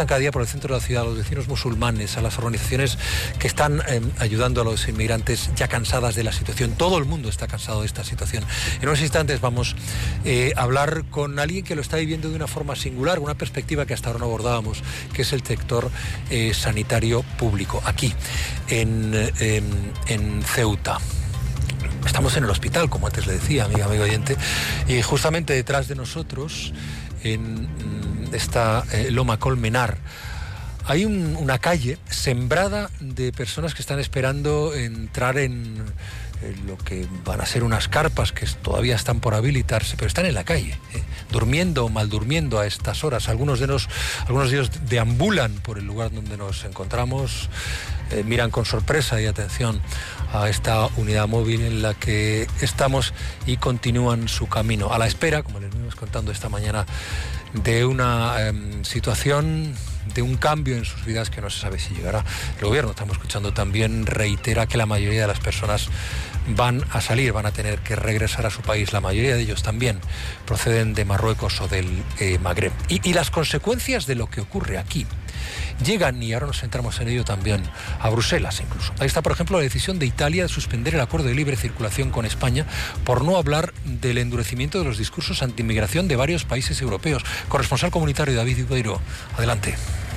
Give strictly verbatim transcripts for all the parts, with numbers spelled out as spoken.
están cada día por el centro de la ciudad, a los vecinos musulmanes, a las organizaciones que están eh, ayudando a los inmigrantes ya cansadas de la situación. Todo el mundo está cansado de esta situación. En unos instantes vamos eh, a hablar con alguien que lo está viviendo de una forma singular, una perspectiva que hasta ahora no abordábamos, que es el sector eh, sanitario público, aquí, en, eh, en Ceuta. Estamos en el hospital, como antes le decía, amiga, amigo oyente, y justamente detrás de nosotros, en esta eh, Loma Colmenar, hay un, una calle sembrada de personas que están esperando entrar en, en lo que van a ser unas carpas que todavía están por habilitarse, pero están en la calle, eh, durmiendo o mal durmiendo a estas horas. Algunos de, nos, algunos de ellos deambulan por el lugar donde nos encontramos, eh, miran con sorpresa y atención a esta unidad móvil en la que estamos y continúan su camino a la espera, como les venimos contando esta mañana, de una eh, situación, de un cambio en sus vidas que no se sabe si llegará. El gobierno, estamos escuchando también, reitera que la mayoría de las personas van a salir, van a tener que regresar a su país. La mayoría de ellos también proceden de Marruecos o del eh, Magreb. Y, y las consecuencias de lo que ocurre aquí llegan, y ahora nos centramos en ello también, a Bruselas incluso. Ahí está, por ejemplo, la decisión de Italia de suspender el acuerdo de libre circulación con España por no hablar del endurecimiento de los discursos anti-inmigración de varios países europeos. Corresponsal comunitario David Vidueiro, adelante.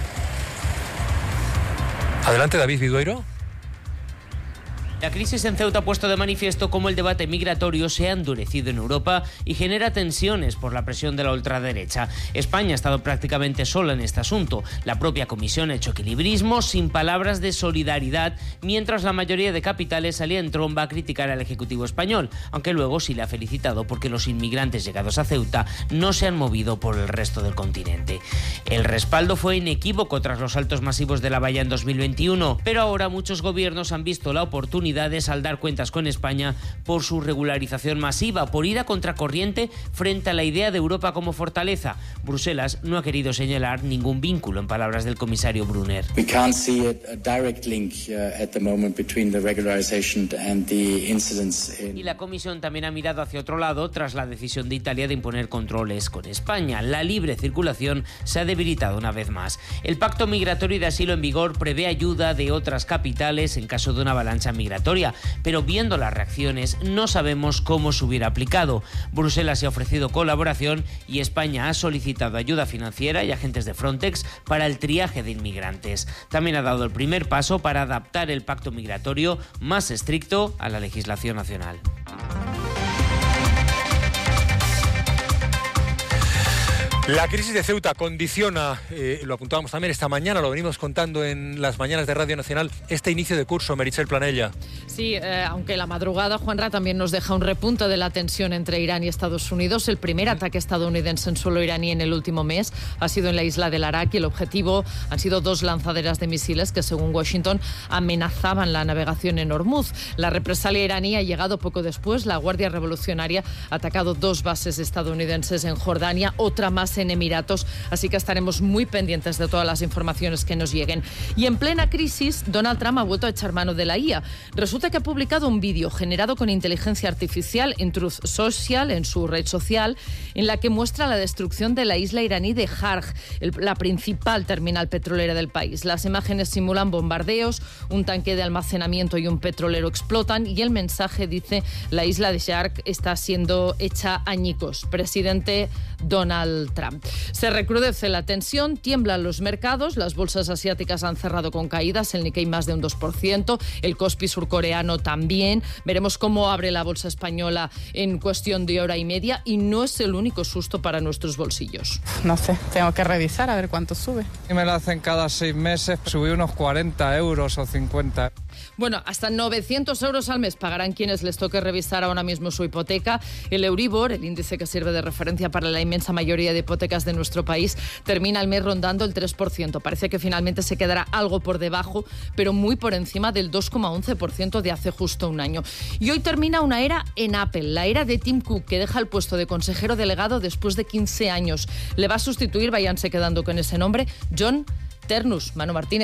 Adelante, David Vidueiro. La crisis en Ceuta ha puesto de manifiesto cómo el debate migratorio se ha endurecido en Europa y genera tensiones por la presión de la ultraderecha. España ha estado prácticamente sola en este asunto. La propia Comisión ha hecho equilibrismo sin palabras de solidaridad, mientras la mayoría de capitales salía en tromba a criticar al Ejecutivo español, aunque luego sí le ha felicitado porque los inmigrantes llegados a Ceuta no se han movido por el resto del continente. El respaldo fue inequívoco tras los saltos masivos de la valla en dos mil veintiuno, pero ahora muchos gobiernos han visto la oportunidad de saldar cuentas con España por su regularización masiva, por ir a contracorriente frente a la idea de Europa como fortaleza. Bruselas no ha querido señalar ningún vínculo, en palabras del comisario Brunner. We can't see a direct link uh, at the moment between the regularization and the incidents in... Y la Comisión también ha mirado hacia otro lado tras la decisión de Italia de imponer controles con España. La libre circulación se ha debilitado una vez más. El Pacto Migratorio y de Asilo en vigor prevé ayuda de otras capitales en caso de una avalancha migratoria, pero viendo las reacciones no sabemos cómo se hubiera aplicado. Bruselas se ha ofrecido colaboración y España ha solicitado ayuda financiera y agentes de Frontex para el triaje de inmigrantes. También ha dado el primer paso para adaptar el pacto migratorio más estricto a la legislación nacional. La crisis de Ceuta condiciona, eh, lo apuntábamos también esta mañana, lo venimos contando en las mañanas de Radio Nacional, este inicio de curso, Meritxell Planella. Sí, eh, aunque la madrugada, Juanra, también nos deja un repunte de la tensión entre Irán y Estados Unidos. El primer ataque estadounidense en suelo iraní en el último mes ha sido en la isla del Arak y el objetivo han sido dos lanzaderas de misiles que, según Washington, amenazaban la navegación en Hormuz. La represalia iraní ha llegado poco después. La Guardia Revolucionaria ha atacado dos bases estadounidenses en Jordania, otra más en Emiratos, así que estaremos muy pendientes de todas las informaciones que nos lleguen. Y en plena crisis, Donald Trump ha vuelto a echar mano de la I A. Resulta que ha publicado un vídeo generado con inteligencia artificial en Truth Social, en su red social, en la que muestra la destrucción de la isla iraní de Harj, el, la principal terminal petrolera del país. Las imágenes simulan bombardeos, un tanque de almacenamiento y un petrolero explotan y el mensaje dice: la isla de Harj está siendo hecha añicos. Presidente Donald Trump. Se recrudece la tensión, tiemblan los mercados, las bolsas asiáticas han cerrado con caídas, el Nikkei más de un dos por ciento, el Kospi surcoreano también. Veremos cómo abre la bolsa española en cuestión de hora y media y no es el único susto para nuestros bolsillos. No sé, tengo que revisar a ver cuánto sube. Y me lo hacen cada seis meses, subí unos cuarenta euros o cincuenta. Bueno, hasta novecientos euros al mes pagarán quienes les toque revisar ahora mismo su hipoteca. El Euribor, el índice que sirve de referencia para la inmensa mayoría de hipotecas de nuestro país, termina el mes rondando el tres por ciento. Parece que finalmente se quedará algo por debajo, pero muy por encima del dos coma once por ciento de hace justo un año. Y hoy termina una era en Apple, la era de Tim Cook, que deja el puesto de consejero delegado después de quince años. Le va a sustituir, váyanse quedando con ese nombre, John Ternus. Manu Martínez.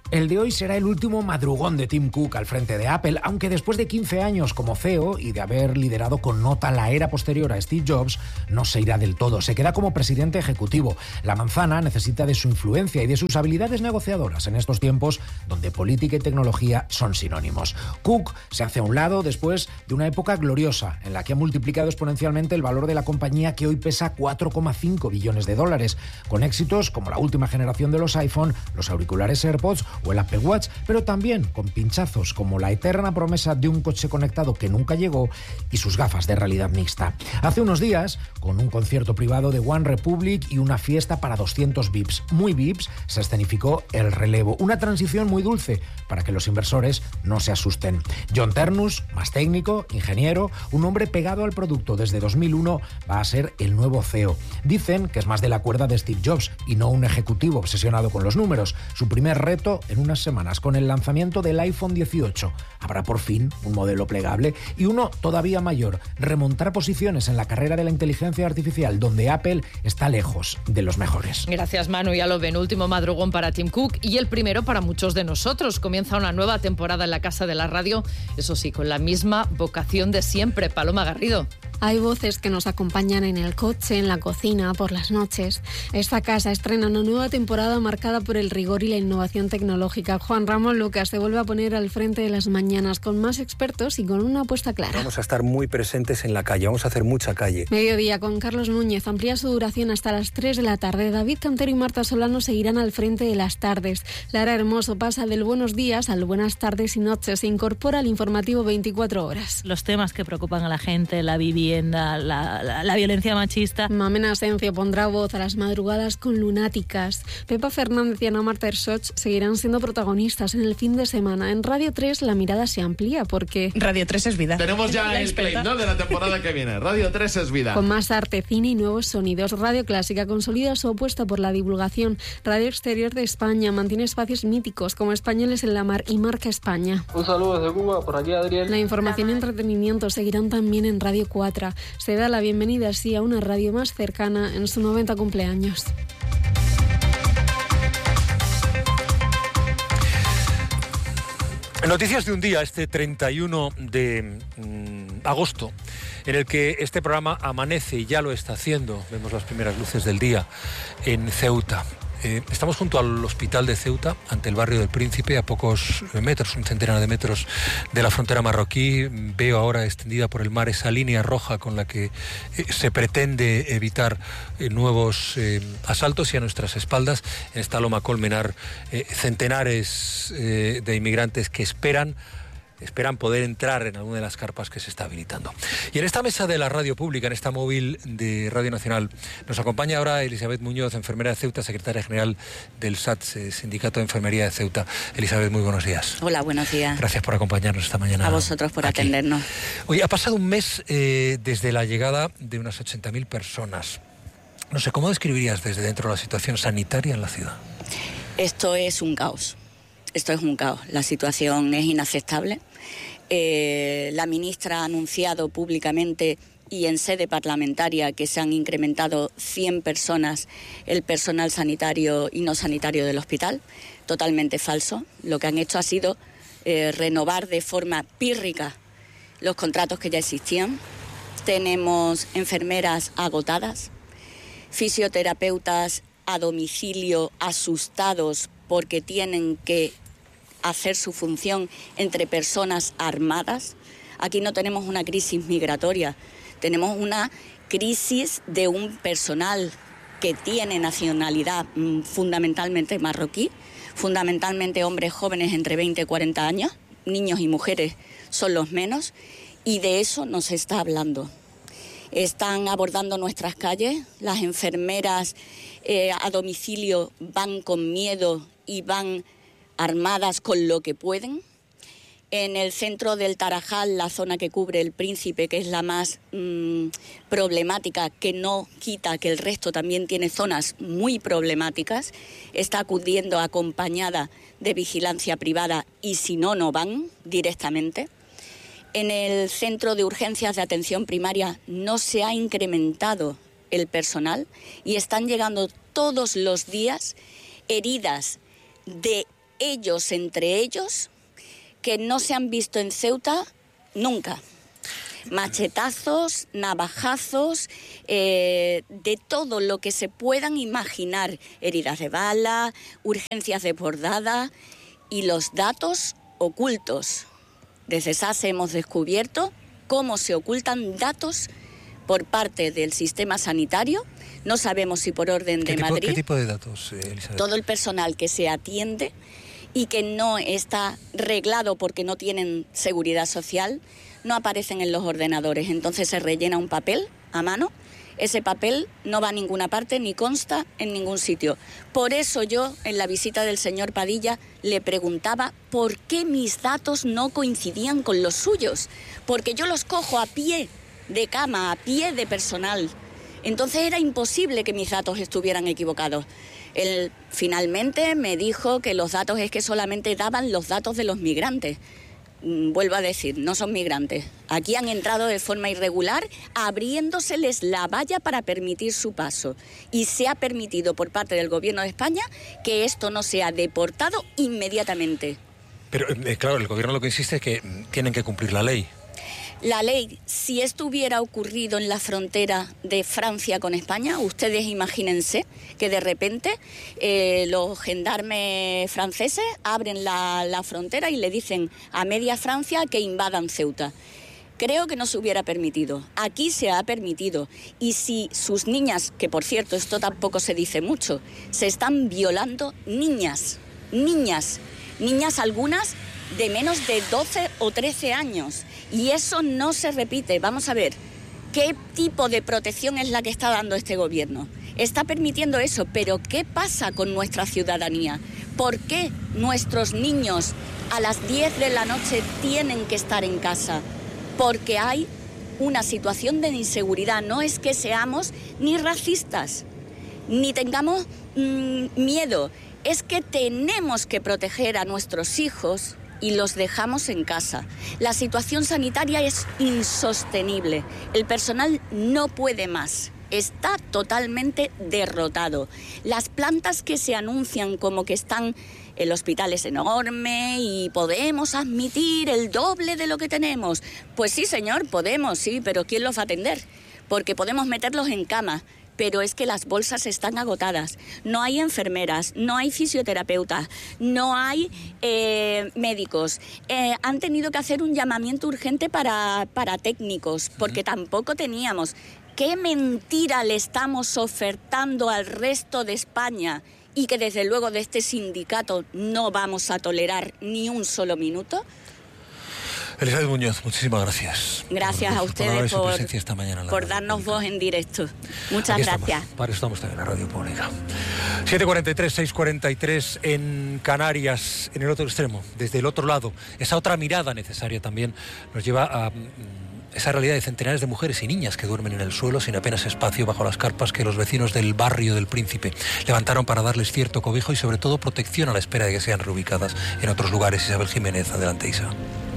El de hoy será el último madrugón de Tim Cook al frente de Apple, aunque después de quince años como C E O y de haber liderado con nota la era posterior a Steve Jobs, no se irá del todo, se queda como presidente ejecutivo. La manzana necesita de su influencia y de sus habilidades negociadoras en estos tiempos donde política y tecnología son sinónimos. Cook se hace a un lado después de una época gloriosa en la que ha multiplicado exponencialmente el valor de la compañía, que hoy pesa cuatro coma cinco billones de dólares, con éxitos como la última generación de los iPhone, los auriculares AirPods o el Apple Watch, pero también con pinchazos como la eterna promesa de un coche conectado que nunca llegó y sus gafas de realidad mixta. Hace unos días, con un concierto privado de One Republic y una fiesta para doscientos V I Ps, muy V I Ps, se escenificó el relevo, una transición muy dulce para que los inversores no se asusten. John Ternus, más técnico, ingeniero, un hombre pegado al producto desde dos mil uno, va a ser el nuevo C E O. Dicen que es más de la cuerda de Steve Jobs y no un ejecutivo obsesionado con los números. Su primer reto en unas semanas con el lanzamiento del iPhone dieciocho. Habrá por fin un modelo plegable y uno todavía mayor, remontar posiciones en la carrera de la inteligencia artificial, donde Apple está lejos de los mejores. Gracias, Manu. Ya lo ven, último madrugón para Tim Cook y el primero para muchos de nosotros. Comienza una nueva temporada en la Casa de la Radio, eso sí, con la misma vocación de siempre. Paloma Garrido. Hay voces que nos acompañan en el coche, en la cocina, por las noches. Esta casa estrena una nueva temporada marcada por el rigor y la innovación tecnológica. Juan Ramón Lucas se vuelve a poner al frente de las mañanas con más expertos y con una apuesta clara. Vamos a estar muy presentes en la calle, vamos a hacer mucha calle. Mediodía con Carlos Núñez amplía su duración hasta las tres de la tarde. David Cantero y Marta Solano seguirán al frente de las tardes. Lara Hermoso pasa del buenos días al buenas tardes y noches. Se incorpora al informativo veinticuatro horas. Los temas que preocupan a la gente, la vivienda, La, la, la violencia machista. Mamena Asencio pondrá voz a las madrugadas con Lunáticas. Pepa Fernández y Ana Marta Ersoch seguirán siendo protagonistas en el fin de semana. En Radio tres la mirada se amplía porque... Radio tres es vida. Tenemos ya el claim, ¿no?, de la temporada que viene. Radio tres es vida. Con más arte, cine y nuevos sonidos. Radio Clásica consolida su apuesta por la divulgación. Radio Exterior de España mantiene espacios míticos como Españoles en la Mar y Marca España. Un saludo desde Cuba, por aquí Adriel. La información y entretenimiento seguirán también en Radio cuatro. Se da la bienvenida así a una radio más cercana en su noventa cumpleaños. Noticias de un día, este treinta y uno de mm, agosto, en el que este programa amanece, y ya lo está haciendo, vemos las primeras luces del día, en Ceuta. Eh, estamos junto al hospital de Ceuta, ante el barrio del Príncipe, a pocos metros, un centenar de metros de la frontera marroquí. Veo ahora extendida por el mar esa línea roja con la que eh, se pretende evitar eh, nuevos eh, asaltos, y a nuestras espaldas, en esta loma colmenar, eh, centenares eh, de inmigrantes que esperan esperan poder entrar en alguna de las carpas que se está habilitando. Y en esta mesa de la radio pública, en esta móvil de Radio Nacional, nos acompaña ahora Elizabeth Muñoz, enfermera de Ceuta, secretaria general del S A T S, Sindicato de Enfermería de Ceuta. Elizabeth, muy buenos días. Hola, buenos días. Gracias por acompañarnos esta mañana. A vosotros por aquí. atendernos. Oye, ha pasado un mes eh, desde la llegada de unas ochenta mil personas. No sé, ¿cómo describirías desde dentro la situación sanitaria en la ciudad? Esto es un caos. Esto es un caos. La situación es inaceptable. Eh, la ministra ha anunciado públicamente y en sede parlamentaria que se han incrementado cien personas el personal sanitario y no sanitario del hospital. Totalmente falso. Lo que han hecho ha sido eh, renovar de forma pírrica los contratos que ya existían. Tenemos enfermeras agotadas, fisioterapeutas a domicilio asustados porque tienen que hacer su función entre personas armadas. Aquí no tenemos una crisis migratoria, tenemos una crisis de un personal que tiene nacionalidad mmm, fundamentalmente marroquí, fundamentalmente hombres jóvenes entre veinte y cuarenta años, niños y mujeres son los menos, y de eso no se está hablando. Están abordando nuestras calles, las enfermeras eh, a domicilio van con miedo y van armadas con lo que pueden. En el centro del Tarajal, la zona que cubre el Príncipe, que es la más mmm, problemática, que no quita que el resto también tiene zonas muy problemáticas, está acudiendo acompañada de vigilancia privada y si no, no van directamente. En el centro de urgencias de atención primaria no se ha incrementado el personal y están llegando todos los días heridas de ellos entre ellos que no se han visto en Ceuta nunca. Machetazos, navajazos, eh, de todo lo que se puedan imaginar, heridas de bala, urgencias desbordadas y los datos ocultos. Desde SASE hemos descubierto cómo se ocultan datos por parte del sistema sanitario. No sabemos si por orden de tipo, Madrid. ¿Qué tipo de datos, eh, Elizabeth? Todo el personal que se atiende y que no está reglado porque no tienen seguridad social, no aparecen en los ordenadores. Entonces se rellena un papel a mano. Ese papel no va a ninguna parte ni consta en ningún sitio. Por eso yo, en la visita del señor Padilla, le preguntaba por qué mis datos no coincidían con los suyos. Porque yo los cojo a pie de cama, a pie de personal. Entonces era imposible que mis datos estuvieran equivocados. Él finalmente me dijo que los datos es que solamente daban los datos de los migrantes. Vuelvo a decir, no son migrantes. Aquí han entrado de forma irregular, abriéndoseles la valla para permitir su paso. Y se ha permitido por parte del Gobierno de España que esto no sea deportado inmediatamente. Pero, eh, claro, el Gobierno lo que insiste es que tienen que cumplir la ley. La ley, si esto hubiera ocurrido en la frontera de Francia con España, ustedes imagínense que de repente eh, los gendarmes franceses abren la, la frontera y le dicen a media Francia que invadan Ceuta. Creo que no se hubiera permitido. Aquí se ha permitido. Y si sus niñas, que por cierto esto tampoco se dice mucho, se están violando niñas, niñas, niñas algunas de menos de doce o trece años. Y eso no se repite. Vamos a ver, ¿qué tipo de protección es la que está dando este gobierno? Está permitiendo eso, pero ¿qué pasa con nuestra ciudadanía? ¿Por qué nuestros niños a las diez de la noche tienen que estar en casa? Porque hay una situación de inseguridad. No es que seamos ni racistas, ni tengamos mmm, miedo. Es que tenemos que proteger a nuestros hijos y los dejamos en casa. La situación sanitaria es insostenible. El personal no puede más. Está totalmente derrotado. Las plantas que se anuncian como que están, el hospital es enorme y podemos admitir el doble de lo que tenemos. Pues sí, señor, podemos, sí, pero ¿quién los va a atender? Porque podemos meterlos en cama. Pero es que las bolsas están agotadas. No hay enfermeras, no hay fisioterapeutas, no hay eh, médicos. Eh, han tenido que hacer un llamamiento urgente para, para técnicos, porque tampoco teníamos. ¿Qué mentira le estamos ofertando al resto de España? Y que desde luego de este sindicato no vamos a tolerar ni un solo minuto. Elizabeth Muñoz, muchísimas gracias. Gracias por, a ustedes por, por, esta mañana por darnos voz en directo. Muchas Aquí gracias. Estamos, para eso estamos también en la radio pública. siete cuarenta y tres, seis cuarenta y tres en Canarias, en el otro extremo, desde el otro lado. Esa otra mirada necesaria también nos lleva a esa realidad de centenares de mujeres y niñas que duermen en el suelo sin apenas espacio bajo las carpas que los vecinos del barrio del Príncipe levantaron para darles cierto cobijo y sobre todo protección a la espera de que sean reubicadas en otros lugares. Isabel Jiménez, adelante, Isa.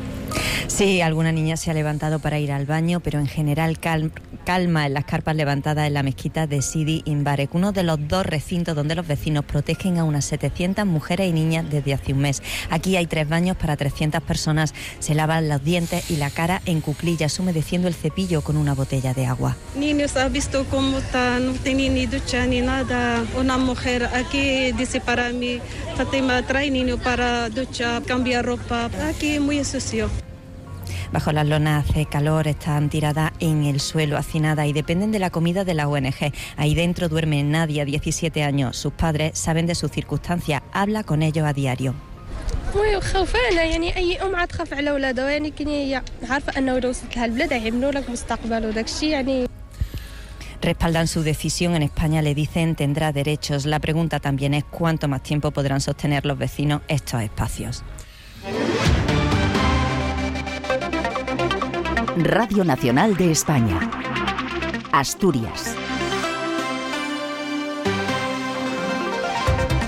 Sí, alguna niña se ha levantado para ir al baño, pero en general cal- calma en las carpas levantadas en la mezquita de Sidi Imbarek, uno de los dos recintos donde los vecinos protegen a unas setecientas mujeres y niñas desde hace un mes. Aquí hay tres baños para trescientas personas. Se lavan los dientes y la cara en cuclillas, humedeciendo el cepillo con una botella de agua. Niños, ¿has visto cómo están? No tienen ni ducha ni nada. Una mujer aquí dice para mí, Fátima, trae niño para ducha, cambiar ropa. Aquí muy sucio. Bajo las lonas hace calor, están tiradas en el suelo, hacinadas y dependen de la comida de la O N G. Ahí dentro duerme Nadia, diecisiete años. Sus padres saben de sus circunstancias, habla con ellos a diario. Respaldan su decisión. En España le dicen tendrá derechos. La pregunta también es cuánto más tiempo podrán sostener los vecinos estos espacios. Radio Nacional de España. Asturias.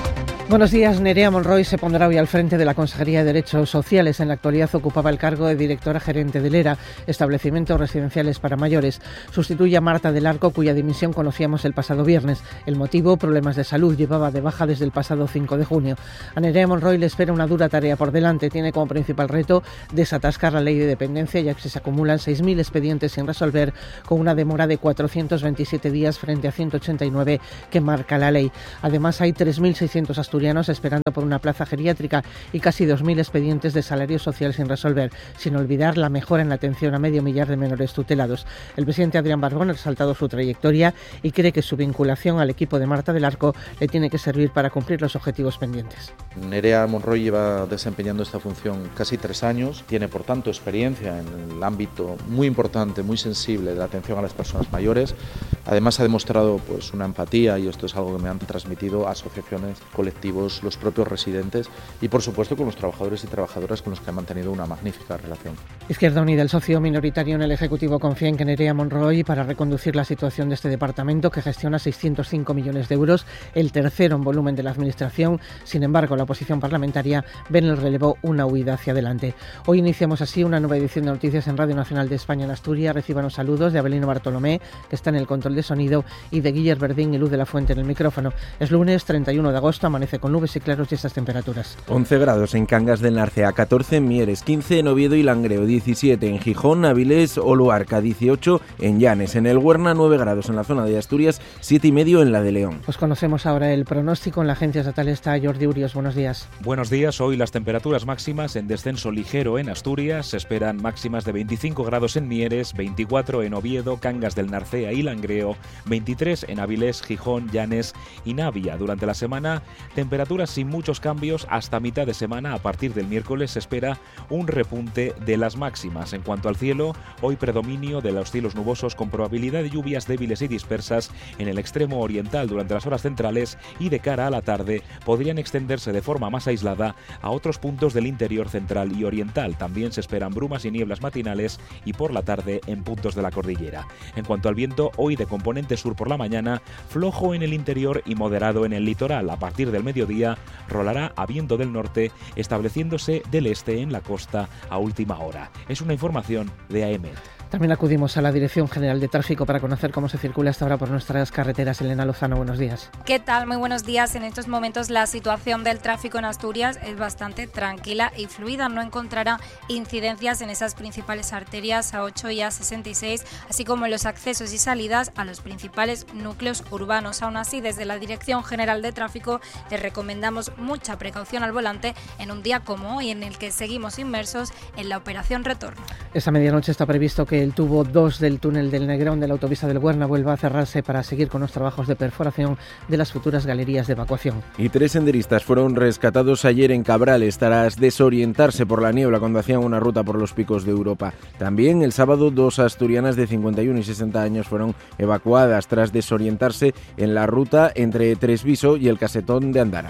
Buenos días. Nerea Monroy se pondrá hoy al frente de la Consejería de Derechos Sociales. En la actualidad ocupaba el cargo de directora gerente del ERA, Establecimientos Residenciales para Mayores. Sustituye a Marta del Arco, cuya dimisión conocíamos el pasado viernes. El motivo, problemas de salud. Llevaba de baja desde el pasado cinco de junio. A Nerea Monroy le espera una dura tarea por delante. Tiene como principal reto desatascar la ley de dependencia, ya que se acumulan seis mil expedientes sin resolver, con una demora de cuatrocientos veintisiete días frente a ciento ochenta y nueve que marca la ley. Además, hay tres mil seiscientos asturianos esperando por una plaza geriátrica y casi dos mil expedientes de salario social sin resolver, sin olvidar la mejora en la atención a medio millar de menores tutelados. El presidente Adrián Barbón ha resaltado su trayectoria y cree que su vinculación al equipo de Marta del Arco le tiene que servir para cumplir los objetivos pendientes. Nerea Monroy lleva desempeñando esta función casi tres años, tiene por tanto experiencia en el ámbito muy importante, muy sensible de la atención a las personas mayores. Además ha demostrado pues una empatía, y esto es algo que me han transmitido asociaciones, colectivos, los propios residentes y por supuesto con los trabajadores y trabajadoras con los que ha mantenido una magnífica relación. Izquierda Unida, el socio minoritario en el Ejecutivo, confía en que Nerea Monroy, para reconducir la situación de este departamento que gestiona seiscientos cinco millones de euros, el tercero en volumen de la Administración. Sin embargo, la oposición parlamentaria ve en el relevo una huida hacia adelante. Hoy iniciamos así una nueva edición de Noticias en Radio Nacional de España en Asturias. Reciban los saludos de Abelino Bartolomé, que está en el control de sonido, y de Guillermo Verdín y Luz de la Fuente en el micrófono. Es lunes treinta y uno de agosto, amanece con nubes y claros y estas temperaturas. once grados en Cangas del Narcea, catorce en Mieres, quince en Oviedo y Langreo, diecisiete en Gijón, Avilés o Luarca, dieciocho en Llanes, en el Huerna nueve grados en la zona de Asturias, siete y medio en la de León. Pues conocemos ahora el pronóstico. En la agencia estatal está Jordi Urios. Buenos días. Buenos días. Hoy las temperaturas máximas en descenso ligero en Asturias. Se esperan máximas de veinticinco grados en Mieres, veinticuatro en Oviedo, Cangas del Narcea y Langreo, veintitrés en Avilés, Gijón, Llanes y Navia. Durante la semana, temperaturas sin muchos cambios hasta mitad de semana. A partir del miércoles se espera un repunte de las máximas. En cuanto al cielo, hoy predominio de los cielos nubosos con probabilidad de lluvias débiles y dispersas en el extremo oriental durante las horas centrales, y de cara a la tarde podrían extenderse de forma más aislada a otros puntos del interior central y oriental. También se esperan brumas y nieblas matinales y por la tarde en puntos de la cordillera. En cuanto al viento, hoy de componente sur por la mañana, flojo en el interior y moderado en el litoral. A partir del mediodía rolará a viento del norte, estableciéndose del este en la costa a última hora. Es una información de AEMET. También acudimos a la Dirección General de Tráfico para conocer cómo se circula hasta ahora por nuestras carreteras. Elena Lozano, buenos días. ¿Qué tal? Muy buenos días. En estos momentos la situación del tráfico en Asturias es bastante tranquila y fluida. No encontrará incidencias en esas principales arterias A ocho y A sesenta y seis, así como en los accesos y salidas a los principales núcleos urbanos. Aún así, desde la Dirección General de Tráfico les recomendamos mucha precaución al volante en un día como hoy, en el que seguimos inmersos en la operación retorno. Esta medianoche está previsto que el tubo dos del túnel del Negrón de la autovía del Huerna vuelva a cerrarse para seguir con los trabajos de perforación de las futuras galerías de evacuación. Y tres senderistas fueron rescatados ayer en Cabrales tras desorientarse por la niebla cuando hacían una ruta por los picos de Europa. También el sábado dos asturianas de cincuenta y uno y sesenta años fueron evacuadas tras desorientarse en la ruta entre Tresviso y el Casetón de Andara.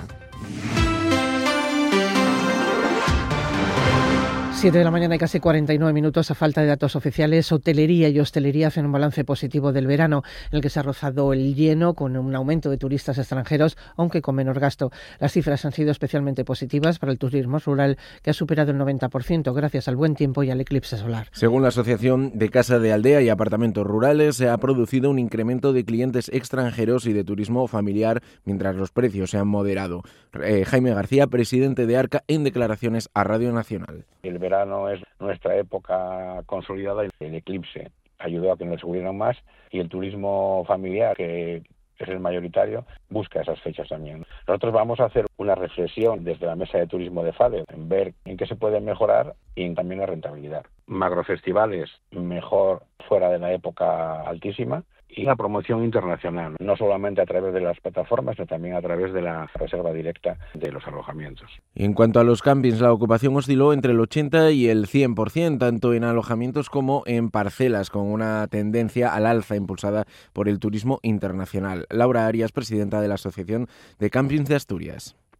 siete de la mañana y casi cuarenta y nueve minutos. A falta de datos oficiales, hotelería y hostelería hacen un balance positivo del verano, en el que se ha rozado el lleno con un aumento de turistas extranjeros, aunque con menor gasto. Las cifras han sido especialmente positivas para el turismo rural, que ha superado el noventa por ciento gracias al buen tiempo y al eclipse solar. Según la Asociación de Casa de Aldea y Apartamentos Rurales, se ha producido un incremento de clientes extranjeros y de turismo familiar, mientras los precios se han moderado. Eh, Jaime García, presidente de ARCA, en declaraciones a Radio Nacional. El verano es nuestra época consolidada y el eclipse ayudó a que nos subieran más, y el turismo familiar, que es el mayoritario, busca esas fechas también. Nosotros vamos a hacer una reflexión desde la mesa de turismo de FADE, en ver en qué se puede mejorar y en también la rentabilidad. Macrofestivales, mejor fuera de la época altísima, y la promoción internacional, no solamente a través de las plataformas, sino también a través de la reserva directa de los alojamientos. Y en cuanto a los campings, la ocupación osciló entre el ochenta y el cien por ciento, tanto en alojamientos como en parcelas, con una tendencia al alza impulsada por el turismo internacional. Laura Arias, presidenta de la Asociación de Campings de Asturias.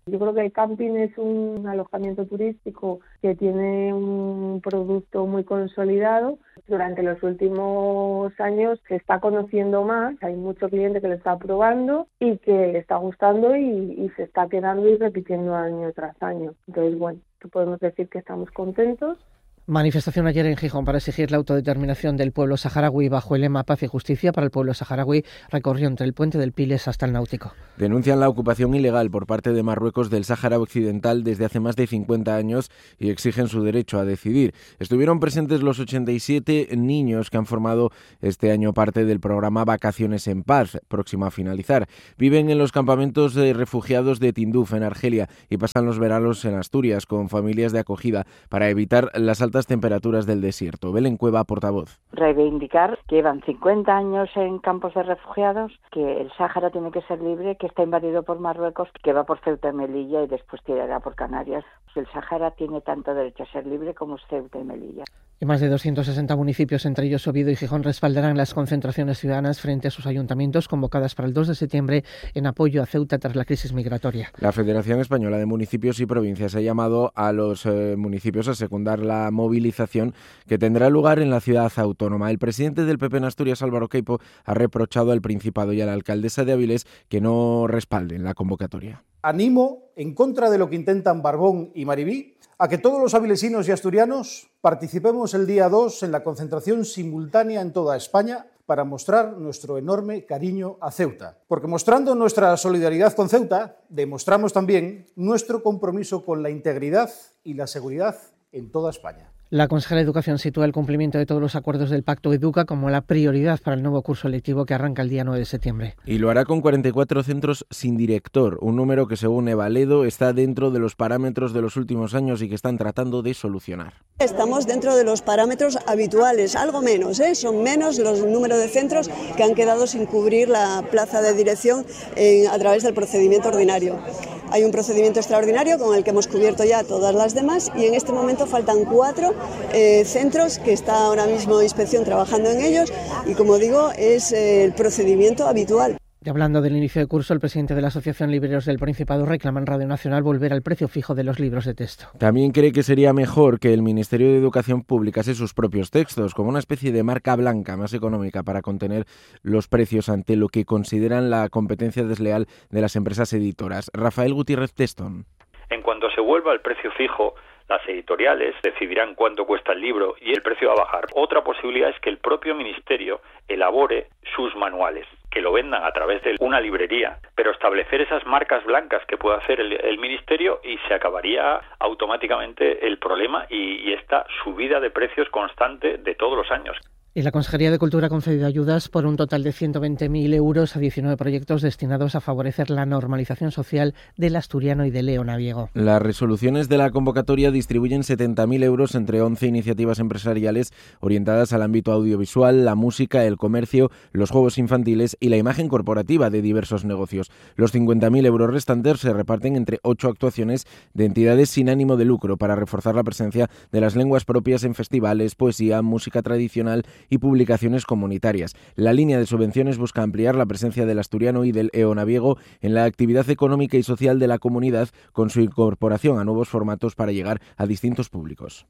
Yo creo que el camping es un alojamiento turístico que tiene un producto muy consolidado. Durante los últimos años se está conociendo más, hay mucho cliente que lo está probando y que le está gustando y, y se está quedando y repitiendo año tras año. Entonces, bueno, podemos decir que estamos contentos. Manifestación ayer en Gijón para exigir la autodeterminación del pueblo saharaui bajo el lema Paz y Justicia para el pueblo saharaui. Recorrió entre el puente del Piles hasta el Náutico. Denuncian la ocupación ilegal por parte de Marruecos del Sáhara Occidental desde hace más de cincuenta años y exigen su derecho a decidir. Estuvieron presentes los ochenta y siete niños que han formado este año parte del programa Vacaciones en Paz, próximo a finalizar. Viven en los campamentos de refugiados de Tinduf, en Argelia, y pasan los veranos en Asturias con familias de acogida para evitar las altas temperaturas del desierto. Belén Cueva, portavoz. Reivindicar que llevan cincuenta años en campos de refugiados, que el Sáhara tiene que ser libre, que está invadido por Marruecos, que va por Ceuta y Melilla y después tirará por Canarias. El Sáhara tiene tanto derecho a ser libre como Ceuta y Melilla. Y más de doscientos sesenta municipios, entre ellos Oviedo y Gijón, respaldarán las concentraciones ciudadanas frente a sus ayuntamientos convocadas para el dos de septiembre en apoyo a Ceuta tras la crisis migratoria. La Federación Española de Municipios y Provincias ha llamado a los eh, municipios a secundar la movilización que tendrá lugar en la ciudad autónoma. El presidente del P P en Asturias, Álvaro Queipo, ha reprochado al Principado y a la alcaldesa de Avilés que no respalden la convocatoria. Animo, en contra de lo que intentan Barbón y Maribí, a que todos los avilesinos y asturianos participemos el día dos en la concentración simultánea en toda España para mostrar nuestro enorme cariño a Ceuta. Porque mostrando nuestra solidaridad con Ceuta, demostramos también nuestro compromiso con la integridad y la seguridad en toda España. La consejera de Educación sitúa el cumplimiento de todos los acuerdos del Pacto Educa como la prioridad para el nuevo curso lectivo que arranca el día nueve de septiembre. Y lo hará con cuarenta y cuatro centros sin director, un número que según Evaledo está dentro de los parámetros de los últimos años y que están tratando de solucionar. Estamos dentro de los parámetros habituales, algo menos, ¿eh? Son menos los números de centros que han quedado sin cubrir la plaza de dirección en, a través del procedimiento ordinario. Hay un procedimiento extraordinario con el que hemos cubierto ya todas las demás y en este momento faltan cuatro eh, centros que está ahora mismo Inspección trabajando en ellos y, como digo, es eh, el procedimiento habitual. Y hablando del inicio de curso, el presidente de la Asociación Libreros del Principado reclama en Radio Nacional volver al precio fijo de los libros de texto. También cree que sería mejor que el Ministerio de Educación publicase sus propios textos, como una especie de marca blanca más económica para contener los precios ante lo que consideran la competencia desleal de las empresas editoras. Rafael Gutiérrez Testón. En cuanto se vuelva al precio fijo, las editoriales decidirán cuánto cuesta el libro y el precio va a bajar. Otra posibilidad es que el propio Ministerio elabore sus manuales, que lo vendan a través de una librería, pero establecer esas marcas blancas que puede hacer el, el Ministerio y se acabaría automáticamente el problema y, y esta subida de precios constante de todos los años. Y la Consejería de Cultura ha concedido ayudas por un total de ciento veinte mil euros a diecinueve proyectos destinados a favorecer la normalización social del asturiano y del leonaviego. Las resoluciones de la convocatoria distribuyen setenta mil euros entre once iniciativas empresariales orientadas al ámbito audiovisual, la música, el comercio, los juegos infantiles y la imagen corporativa de diversos negocios. Los cincuenta mil euros restantes se reparten entre ocho actuaciones de entidades sin ánimo de lucro para reforzar la presencia de las lenguas propias en festivales, poesía, música tradicional y publicaciones comunitarias. La línea de subvenciones busca ampliar la presencia del asturiano y del eonaviego en la actividad económica y social de la comunidad con su incorporación a nuevos formatos para llegar a distintos públicos.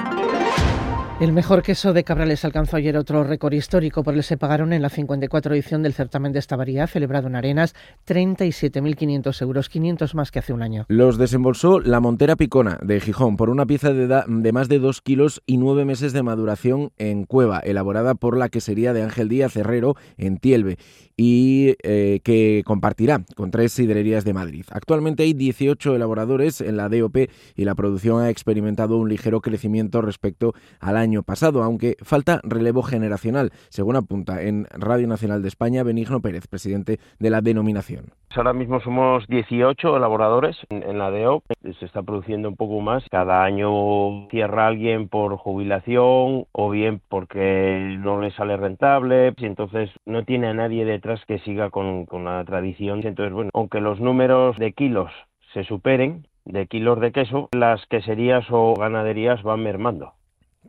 El mejor queso de Cabrales alcanzó ayer otro récord histórico, por él se pagaron en la cincuenta y cuatro edición del certamen de esta variedad celebrado en Arenas treinta y siete mil quinientos euros, quinientos más que hace un año. Los desembolsó la Montera Picona de Gijón por una pieza de, da, de más de dos kilos y nueve meses de maduración en cueva, elaborada por la quesería de Ángel Díaz Herrero en Tielve y eh, que compartirá con tres sidrerías de Madrid. Actualmente hay dieciocho elaboradores en la D O P y la producción ha experimentado un ligero crecimiento respecto al año pasado, aunque falta relevo generacional, según apunta en Radio Nacional de España Benigno Pérez, presidente de la denominación. Ahora mismo somos dieciocho elaboradores en la D O P, se está produciendo un poco más. Cada año cierra alguien por jubilación o bien porque no le sale rentable, y entonces no tiene a nadie detrás que siga con, con la tradición. Entonces, bueno, aunque los números de kilos se superen, de kilos de queso, las queserías o ganaderías van mermando.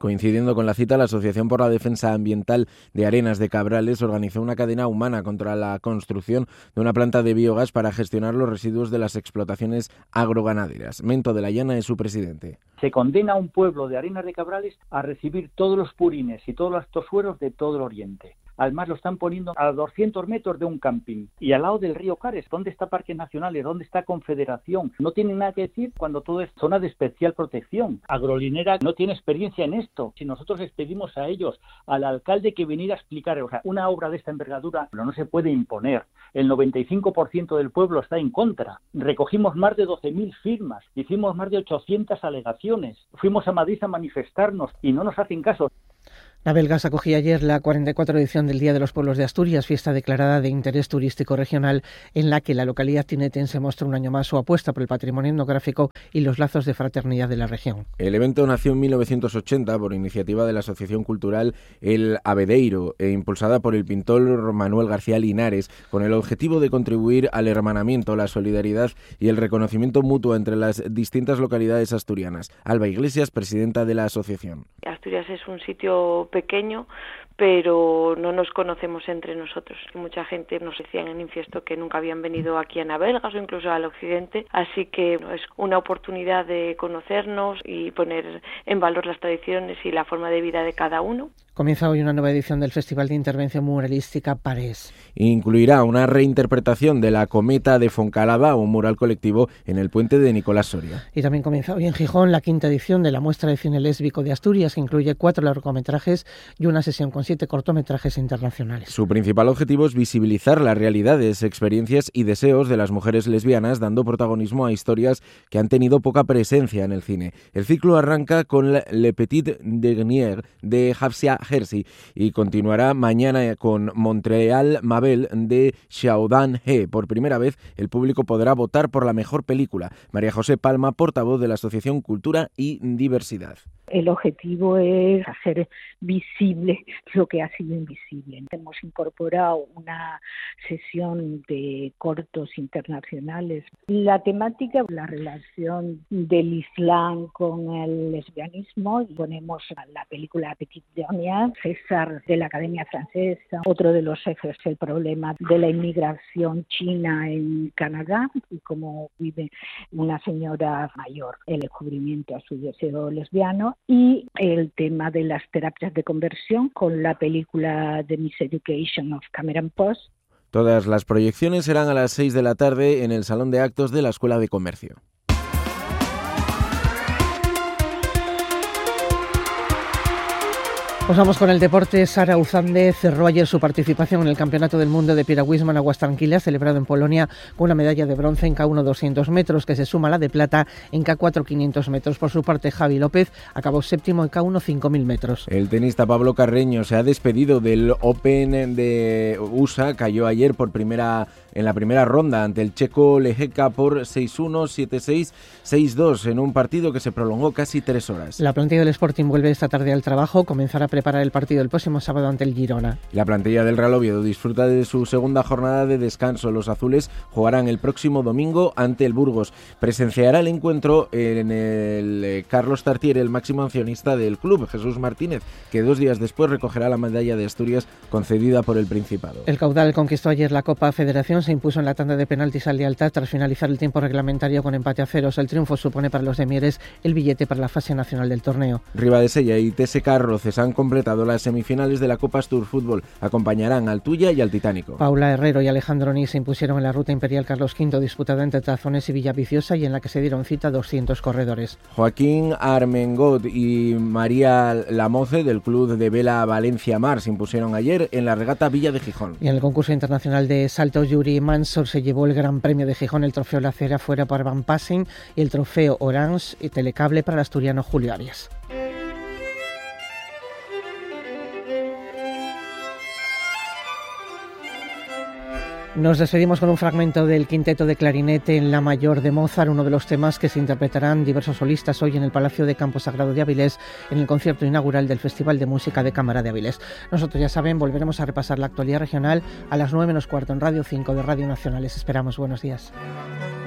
Coincidiendo con la cita, la Asociación por la Defensa Ambiental de Arenas de Cabrales organizó una cadena humana contra la construcción de una planta de biogás para gestionar los residuos de las explotaciones agroganaderas. Mento de la Llana es su presidente. Se condena a un pueblo de Arenas de Cabrales a recibir todos los purines y todos los tosueros de todo el oriente. Además lo están poniendo a doscientos metros de un camping y al lado del río Cares. ¿Dónde está Parques Nacionales? ¿Dónde está Confederación? No tienen nada que decir cuando todo es zona de especial protección. Agrolinera no tiene experiencia en esto. Si nosotros les pedimos a ellos, al alcalde, que viniera a explicar, o sea, una obra de esta envergadura pero no se puede imponer. El noventa y cinco por ciento del pueblo está en contra. Recogimos más de doce mil firmas, hicimos más de ochocientas alegaciones. Fuimos a Madrid a manifestarnos y no nos hacen caso. Navelgas acogía ayer la cuarenta y cuatro edición del Día de los Pueblos de Asturias, fiesta declarada de interés turístico regional, en la que la localidad tinetense muestra un año más su apuesta por el patrimonio etnográfico y los lazos de fraternidad de la región. El evento nació en mil novecientos ochenta por iniciativa de la Asociación Cultural El Abedeiro e impulsada por el pintor Manuel García Linares, con el objetivo de contribuir al hermanamiento, la solidaridad y el reconocimiento mutuo entre las distintas localidades asturianas. Alba Iglesias, presidenta de la asociación. Asturias es un sitio pequeño, pero no nos conocemos entre nosotros. Mucha gente nos decía en el Infiesto que nunca habían venido aquí a Navelgas o incluso al occidente, así que es una oportunidad de conocernos y poner en valor las tradiciones y la forma de vida de cada uno. Comienza hoy una nueva edición del Festival de Intervención Muralística Parés. Incluirá una reinterpretación de La Cometa de Foncalaba, un mural colectivo en el puente de Nicolás Soria. Y también comienza hoy en Gijón la quinta edición de la muestra de cine lésbico de Asturias, que incluye cuatro largometrajes y una sesión con siete cortometrajes internacionales. Su principal objetivo es visibilizar las realidades, experiencias y deseos de las mujeres lesbianas, dando protagonismo a historias que han tenido poca presencia en el cine. El ciclo arranca con Le Petit Dernier de Hafsia Hersi y continuará mañana con Montreal Mabel de Xiaodan He. Por primera vez, el público podrá votar por la mejor película. María José Palma, portavoz de la Asociación Cultura y Diversidad. El objetivo es hacer visible lo que ha sido invisible. Hemos incorporado una sesión de cortos internacionales. La temática, la relación del Islam con el lesbianismo. Ponemos la película Petit Dernier, César de la Academia Francesa. Otro de los ejes es el problema de la inmigración china en Canadá y cómo vive una señora mayor el descubrimiento a su deseo lesbiano. Y el tema de las terapias de conversión con la película The Miseducation of Cameron Post. Todas las proyecciones serán a las seis de la tarde en el Salón de Actos de la Escuela de Comercio. Pues vamos con el deporte. Sara Uzande cerró ayer su participación en el Campeonato del Mundo de Piragüismo en aguas tranquilas, celebrado en Polonia, con una medalla de bronce en K uno doscientos metros, que se suma a la de plata en K cuatro quinientos metros. Por su parte, Javi López acabó séptimo en K uno cinco mil metros. El tenista Pablo Carreño se ha despedido del Open de U S A. Cayó ayer por primera en la primera ronda ante el checo Lehecka por seis uno, siete seis, seis dos en un partido que se prolongó casi tres horas. La plantilla del Sporting vuelve esta tarde al trabajo, comenzará a preparar el partido el próximo sábado ante el Girona. La plantilla del Real Oviedo disfruta de su segunda jornada de descanso. Los azules jugarán el próximo domingo ante el Burgos. Presenciará el encuentro en el Carlos Tartiere, el máximo accionista del club, Jesús Martínez, que dos días después recogerá la medalla de Asturias concedida por el Principado. El Caudal conquistó ayer la Copa Federación, se impuso en la tanda de penaltis al Lealtad tras finalizar el tiempo reglamentario con empate a ceros. El triunfo supone para los de Mieres el billete para la fase nacional del torneo. Ribadesella y T S K Roces han completado las semifinales de la Copa Astur Fútbol. Acompañarán al Tuya y al Titánico. Paula Herrero y Alejandro Ní se impusieron en la Ruta Imperial Carlos quinto, disputada entre Tazones y Villaviciosa, y en la que se dieron cita doscientos corredores. Joaquín Armengot y María Lamoce del Club de Vela Valencia Mar se impusieron ayer en la regata Villa de Gijón. Y en el concurso internacional de salto, Yuri Mansor se llevó el Gran Premio de Gijón. El trofeo La Cera fuera para Van Passing y el trofeo Orange y Telecable para el asturiano Julio Arias. Nos despedimos con un fragmento del quinteto de clarinete en La Mayor de Mozart, uno de los temas que se interpretarán diversos solistas hoy en el Palacio de Campo Sagrado de Avilés en el concierto inaugural del Festival de Música de Cámara de Avilés. Nosotros, ya saben, volveremos a repasar la actualidad regional a las nueve menos cuarto en Radio cinco de Radio Nacional. Les esperamos. Buenos días.